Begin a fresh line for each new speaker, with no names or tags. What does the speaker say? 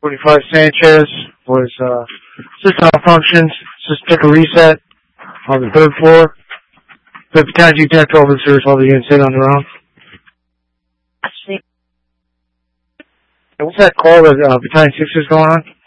45 Sanchez was system malfunctions. Just took a reset on the third floor. The battalion G10 12 officers, all the units in on their own. And what's that call that battalion 6 is going on?